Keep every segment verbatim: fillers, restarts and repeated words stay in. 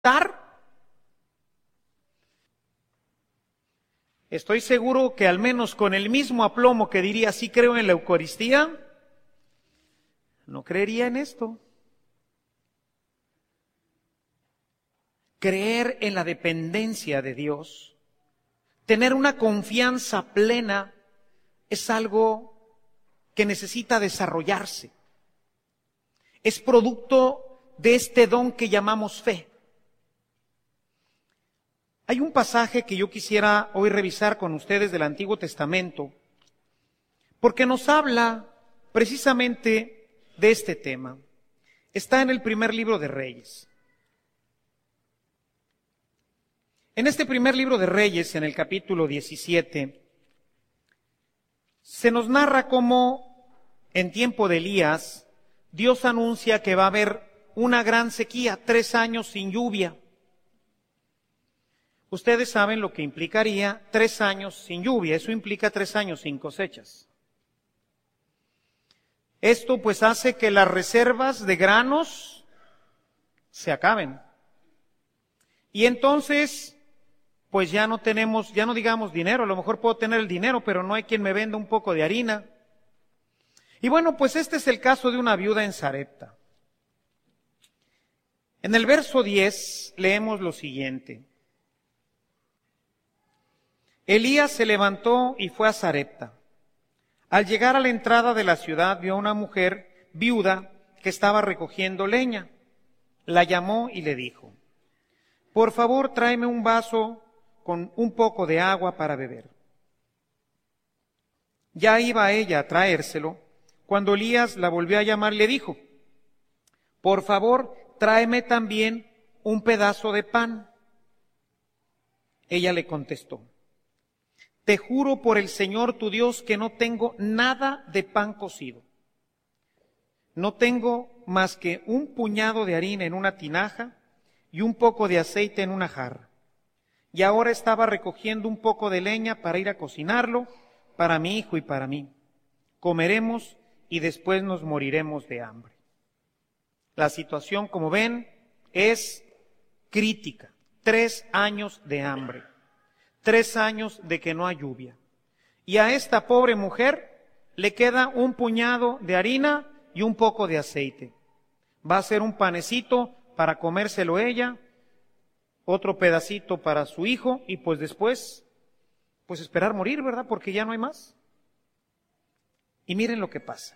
Estoy seguro que al menos con el mismo aplomo que diría sí creo en la Eucaristía, no creería en esto. Creer en la dependencia de Dios, tener una confianza plena, es algo que necesita desarrollarse. Es producto de este don que llamamos fe. Hay un pasaje que yo quisiera hoy revisar con ustedes del Antiguo Testamento, porque nos habla precisamente de este tema. Está en el primer libro de Reyes. En este primer libro de Reyes, en el capítulo diecisiete, se nos narra cómo en tiempo de Elías, Dios anuncia que va a haber una gran sequía, tres años sin lluvia. Ustedes saben lo que implicaría tres años sin lluvia, eso implica tres años sin cosechas. Esto pues hace que las reservas de granos se acaben. Y entonces, pues ya no tenemos, ya no digamos dinero, a lo mejor puedo tener el dinero, pero no hay quien me venda un poco de harina. Y bueno, pues este es el caso de una viuda en Sarepta. En el verso diez leemos lo siguiente. Elías se levantó y fue a Sarepta. Al llegar a la entrada de la ciudad vio a una mujer viuda que estaba recogiendo leña. La llamó y le dijo, por favor tráeme un vaso con un poco de agua para beber. Ya iba ella a traérselo, cuando Elías la volvió a llamar le dijo, por favor tráeme también un pedazo de pan. Ella le contestó, te juro por el Señor tu Dios que no tengo nada de pan cocido. No tengo más que un puñado de harina en una tinaja y un poco de aceite en una jarra. Y ahora estaba recogiendo un poco de leña para ir a cocinarlo para mi hijo y para mí. Comeremos y después nos moriremos de hambre. La situación, como ven, es crítica. Tres años de hambre. Tres años de que no hay lluvia. Y a esta pobre mujer le queda un puñado de harina y un poco de aceite. Va a hacer un panecito para comérselo ella, otro pedacito para su hijo y pues después, pues esperar morir, ¿verdad? Porque ya no hay más. Y miren lo que pasa.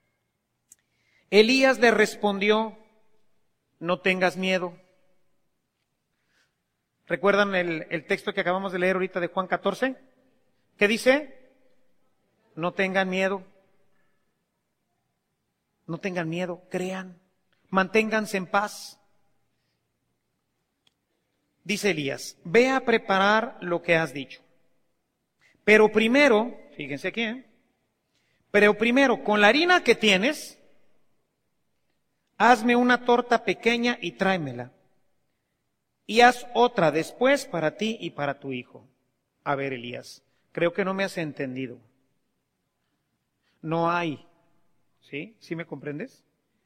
Elías le respondió, no tengas miedo. ¿Recuerdan el, el texto que acabamos de leer ahorita de Juan catorce? ¿Qué dice? No tengan miedo. No tengan miedo, crean. Manténganse en paz. Dice Elías, ve a preparar lo que has dicho. Pero primero, fíjense aquí, ¿eh? Pero primero, con la harina que tienes, hazme una torta pequeña y tráemela. Y haz otra después para ti y para tu hijo. A ver, Elías, creo que no me has entendido. No hay, ¿sí? ¿Sí me comprendes?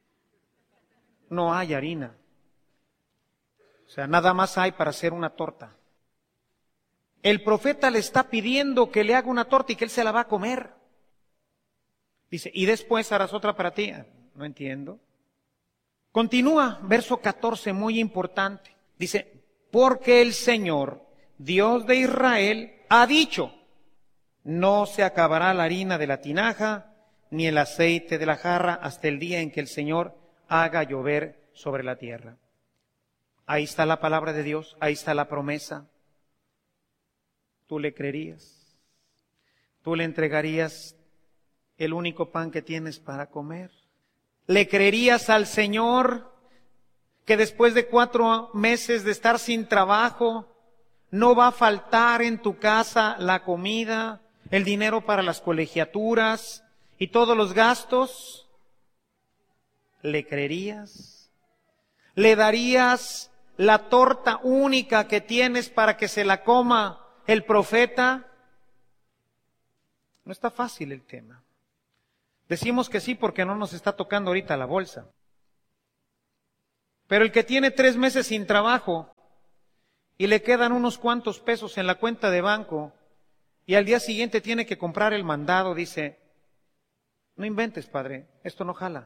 No hay harina. O sea, nada más hay para hacer una torta. El profeta le está pidiendo que le haga una torta y que él se la va a comer. Dice, y después harás otra para ti. No entiendo. Continúa, verso catorce, muy importante. Dice, porque el Señor, Dios de Israel, ha dicho, no se acabará la harina de la tinaja, ni el aceite de la jarra, hasta el día en que el Señor haga llover sobre la tierra. Ahí está la palabra de Dios, ahí está la promesa. ¿Tú le creerías? ¿Tú le entregarías el único pan que tienes para comer? ¿Le creerías al Señor que después de cuatro meses de estar sin trabajo, no va a faltar en tu casa la comida, el dinero para las colegiaturas y todos los gastos? ¿Le creerías? ¿Le darías la torta única que tienes para que se la coma el profeta? No está fácil el tema. Decimos que sí porque no nos está tocando ahorita la bolsa. Pero el que tiene tres meses sin trabajo y le quedan unos cuantos pesos en la cuenta de banco y al día siguiente tiene que comprar el mandado, dice, no inventes, padre, esto no jala.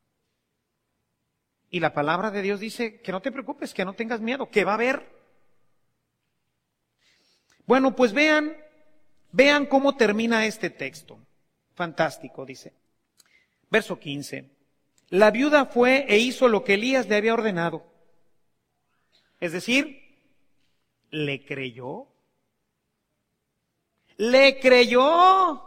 Y la palabra de Dios dice que no te preocupes, que no tengas miedo, que va a haber. Bueno, pues vean, vean cómo termina este texto. Fantástico, dice. Verso quince. La viuda fue e hizo lo que Elías le había ordenado. Es decir, le creyó. Le creyó.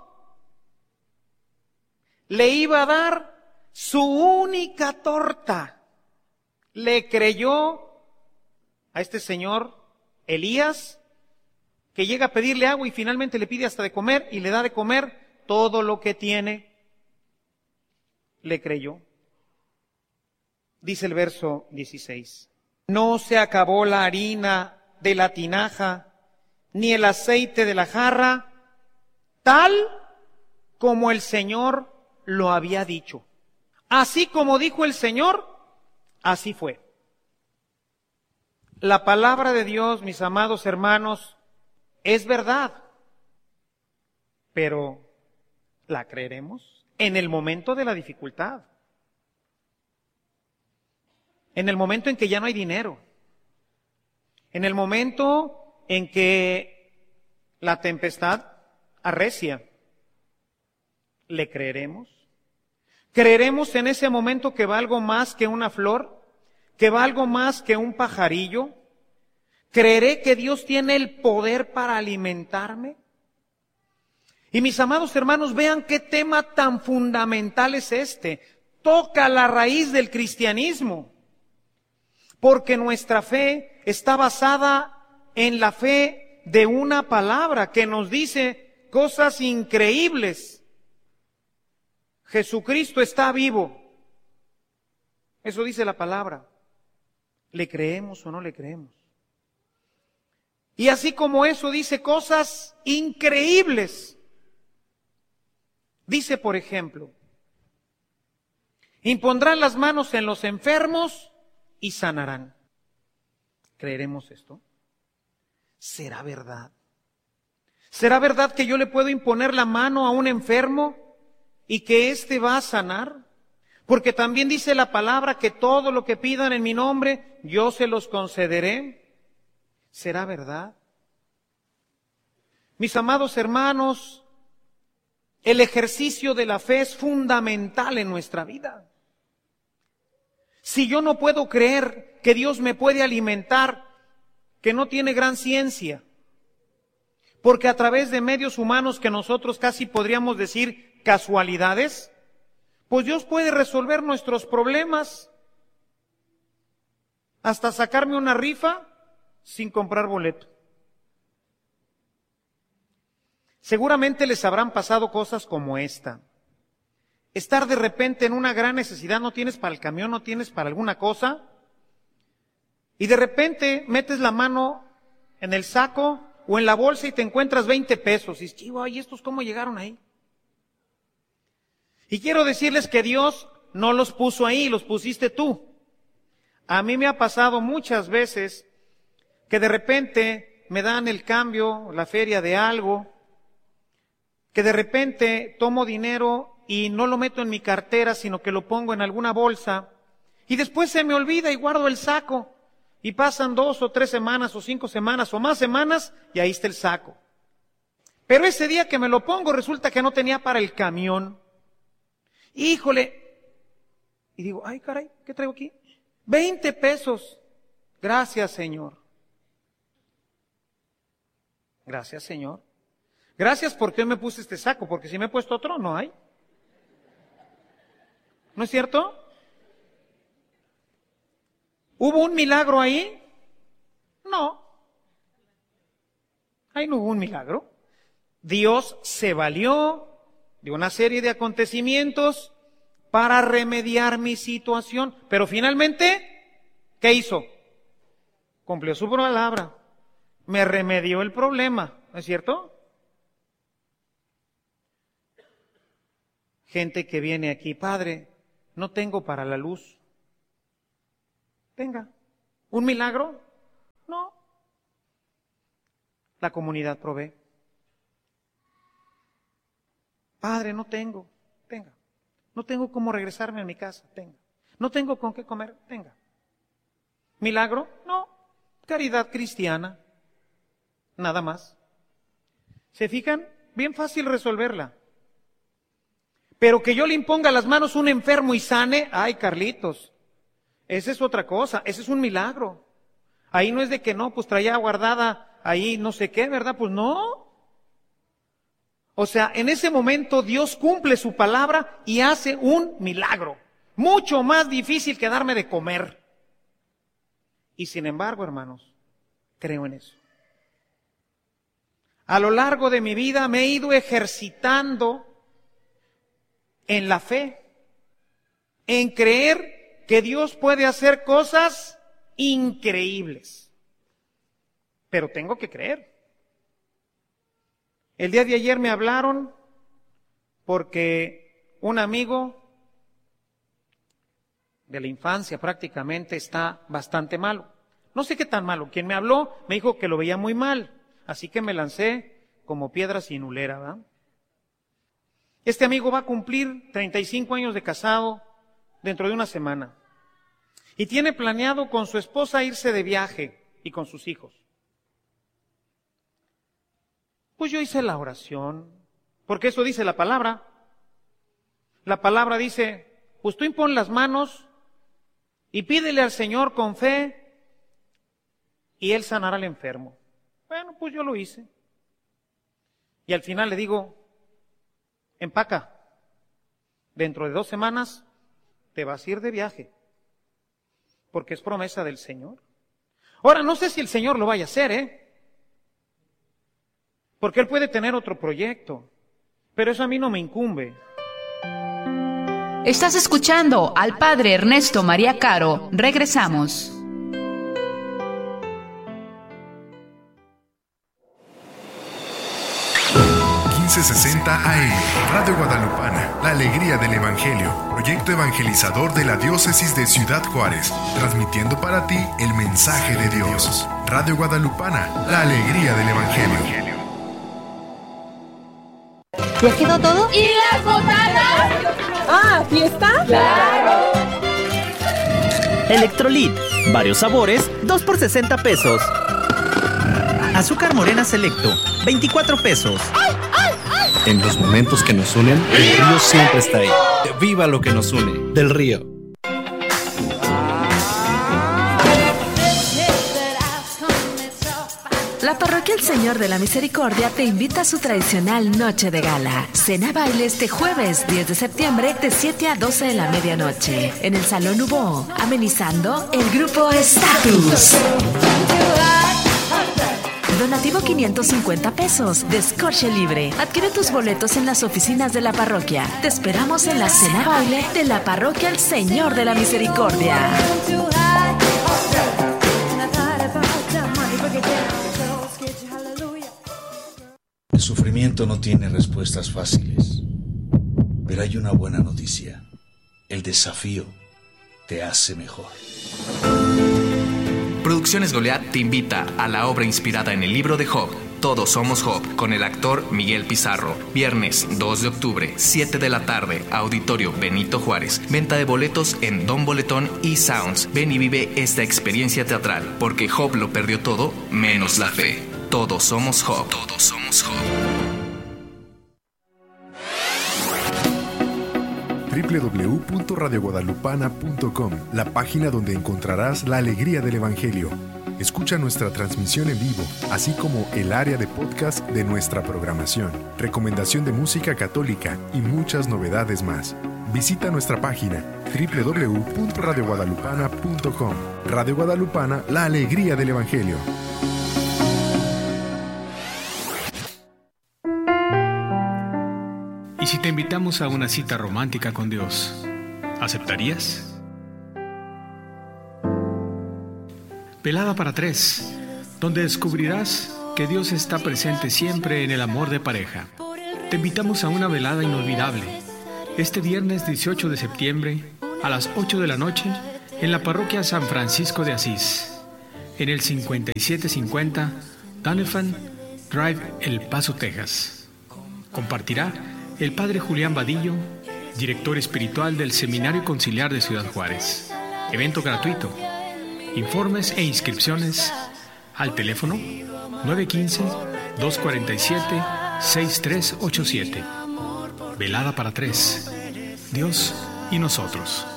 Le iba a dar su única torta. Le creyó a este señor Elías, que llega a pedirle agua y finalmente le pide hasta de comer y le da de comer todo lo que tiene. Le creyó. Dice el verso dieciséis. No se acabó la harina de la tinaja, ni el aceite de la jarra, tal como el Señor lo había dicho. Así como dijo el Señor, así fue. La palabra de Dios, mis amados hermanos, es verdad, pero ¿la creeremos? En el momento de la dificultad, en el momento en que ya no hay dinero, en el momento en que la tempestad arrecia, ¿le creeremos? ¿Creeremos en ese momento que va algo más que una flor? ¿Que va algo más que un pajarillo? ¿Creeré que Dios tiene el poder para alimentarme? Y mis amados hermanos, vean qué tema tan fundamental es este. Toca la raíz del cristianismo. Porque nuestra fe está basada en la fe de una palabra que nos dice cosas increíbles. Jesucristo está vivo. Eso dice la palabra. ¿Le creemos o no le creemos? Y así como eso dice cosas increíbles. Dice, por ejemplo, impondrán las manos en los enfermos y sanarán. ¿Creeremos esto? ¿Será verdad? ¿Será verdad que yo le puedo imponer la mano a un enfermo y que éste va a sanar? Porque también dice la palabra que todo lo que pidan en mi nombre, yo se los concederé. ¿Será verdad? Mis amados hermanos, el ejercicio de la fe es fundamental en nuestra vida. Si yo no puedo creer que Dios me puede alimentar, que no tiene gran ciencia, porque a través de medios humanos que nosotros casi podríamos decir casualidades, pues Dios puede resolver nuestros problemas, hasta sacarme una rifa sin comprar boleto. Seguramente les habrán pasado cosas como esta. Estar de repente en una gran necesidad, no tienes para el camión, no tienes para alguna cosa, y de repente metes la mano en el saco o en la bolsa y te encuentras veinte pesos. Y dices, chivo, ¿y estos cómo llegaron ahí? Y quiero decirles que Dios no los puso ahí, los pusiste tú. A mí me ha pasado muchas veces que de repente me dan el cambio, la feria de algo, que de repente tomo dinero y no lo meto en mi cartera, sino que lo pongo en alguna bolsa, y después se me olvida y guardo el saco, y pasan dos o tres semanas o cinco semanas o más semanas, y ahí está el saco. Pero ese día que me lo pongo resulta que no tenía para el camión. Híjole, y digo, ay caray, ¿qué traigo aquí? veinte pesos. Gracias, Señor. Gracias, Señor. Gracias porque hoy me puse este saco, porque si me he puesto otro, no hay. ¿No es cierto? ¿Hubo un milagro ahí? No. Ahí no hubo un milagro. Dios se valió de una serie de acontecimientos para remediar mi situación. Pero finalmente, ¿qué hizo? Cumplió su palabra. Me remedió el problema, ¿no es cierto? Gente que viene aquí, Padre, no tengo para la luz. tenga. ¿Un milagro? No. La comunidad provee. Padre, no tengo, tenga. No tengo cómo regresarme a mi casa, tenga. No tengo con qué comer, tenga. ¿Milagro? No. Caridad cristiana. Nada más. ¿Se fijan? Bien fácil resolverla. Pero que yo le imponga las manos a un enfermo y sane, ay, Carlitos, esa es otra cosa, ese es un milagro. Ahí no es de que no, pues traía guardada ahí no sé qué, ¿verdad? Pues no. O sea, en ese momento Dios cumple su palabra y hace un milagro. Mucho más difícil que darme de comer. Y sin embargo, hermanos, creo en eso. A lo largo de mi vida me he ido ejercitando en la fe, en creer que Dios puede hacer cosas increíbles. Pero tengo que creer. El día de ayer me hablaron porque un amigo de la infancia prácticamente está bastante malo. No sé qué tan malo. Quien me habló me dijo que lo veía muy mal. Así que me lancé como piedra sin hulera, ¿verdad? Este amigo va a cumplir treinta y cinco años de casado dentro de una semana. Y tiene planeado con su esposa irse de viaje y con sus hijos. Pues yo hice la oración, porque eso dice la palabra. La palabra dice, pues tú impon las manos y pídele al Señor con fe y Él sanará al enfermo. Bueno, pues yo lo hice. Y al final le digo, empaca, dentro de dos semanas te vas a ir de viaje, porque es promesa del Señor. Ahora, no sé si el Señor lo vaya a hacer, ¿eh? Porque Él puede tener otro proyecto, pero eso a mí no me incumbe. Estás escuchando al Padre Ernesto María Caro. Regresamos. quince sesenta A M, Radio Guadalupana, la alegría del Evangelio, proyecto evangelizador de la diócesis de Ciudad Juárez, transmitiendo para ti el mensaje de Dios. Radio Guadalupana, la alegría del Evangelio. ¿Ya quedó todo? ¿Y las botanas? Ah, ¿fiesta? ¡Claro! Electrolit, varios sabores, dos por sesenta pesos. Azúcar morena selecto, veinticuatro pesos. ¡Ay, ay, ay! En los momentos que nos unen, el río siempre está ahí. ¡Viva lo que nos une! Del Río. La Parroquia El Señor de la Misericordia te invita a su tradicional noche de gala. Cena baile este jueves diez de septiembre de siete a doce de la medianoche en el Salón Hubo, amenizando el grupo Status. Donativo quinientos cincuenta pesos, descorche libre. Adquiere tus boletos en las oficinas de la parroquia. Te esperamos en la cena baile de la Parroquia El Señor de la Misericordia. El sufrimiento no tiene respuestas fáciles, pero hay una buena noticia. El desafío te hace mejor. Producciones Goliat te invita a la obra inspirada en el libro de Job, Todos somos Job, con el actor Miguel Pizarro. Viernes dos de octubre, siete de la tarde, Auditorio Benito Juárez. Venta de boletos en Don Boletón y Sounds. Ven y vive esta experiencia teatral, porque Job lo perdió todo, menos la fe. Todos somos Job. Todos somos Job. doble u doble u doble u punto radio guadalupana punto com, la página donde encontrarás la alegría del Evangelio. Escucha nuestra transmisión en vivo, así como el área de podcast de nuestra programación, recomendación de música católica y muchas novedades más. Visita nuestra página doble u doble u doble u punto radio guadalupana punto com. Radio Guadalupana, la alegría del Evangelio. ¿Y si te invitamos a una cita romántica con Dios, aceptarías? Velada para tres, donde descubrirás que Dios está presente siempre en el amor de pareja. Te invitamos a una velada inolvidable, este viernes dieciocho de septiembre, a las ocho de la noche, en la parroquia San Francisco de Asís, en el cincuenta y siete cincuenta Donovan Drive, El Paso, Texas. Compartirá el padre Julián Vadillo, director espiritual del Seminario Conciliar de Ciudad Juárez. Evento gratuito. Informes e inscripciones al teléfono nueve uno cinco, dos cuatro siete, seis tres ocho siete. Velada para tres. Dios y nosotros.